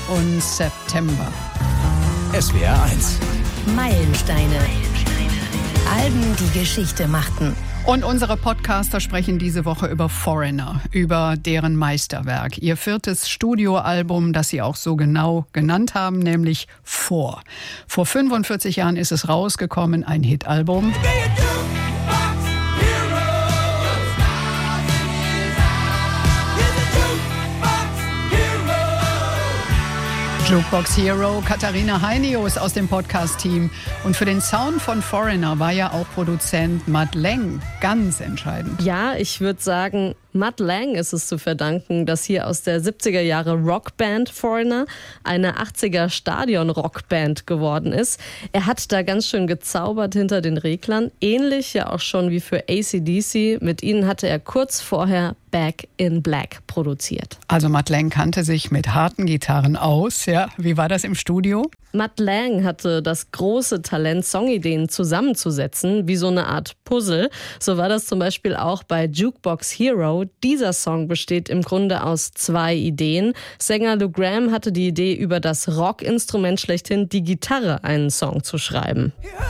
und September. SWR 1. Meilensteine. Alben, die Geschichte machten. Und unsere Podcaster sprechen diese Woche über Foreigner, über deren Meisterwerk. Ihr 4. Studioalbum, das sie auch so genau genannt haben, nämlich Four. Vor 45 Jahren ist es rausgekommen, ein Hitalbum. Jukebox Hero, Katharina Heinius aus dem Podcast-Team. Und für den Sound von Foreigner war ja auch Produzent Mutt Lange ganz entscheidend. Ja, ich würde sagen, Mutt Lange ist es zu verdanken, dass hier aus der 70er Jahre Rockband Foreigner eine 80er Stadion-Rockband geworden ist. Er hat da ganz schön gezaubert hinter den Reglern, ähnlich ja auch schon wie für AC/DC. Mit ihnen hatte er kurz vorher Back in Black produziert. Also Mutt Lange kannte sich mit harten Gitarren aus. Ja, wie war das im Studio? Mutt Lange hatte das große Talent, Songideen zusammenzusetzen, wie so eine Art Puzzle. So war das zum Beispiel auch bei Jukebox Hero. Dieser Song besteht im Grunde aus 2 Ideen. Sänger Lou Gramm hatte die Idee, über das Rockinstrument schlechthin, die Gitarre, einen Song zu schreiben.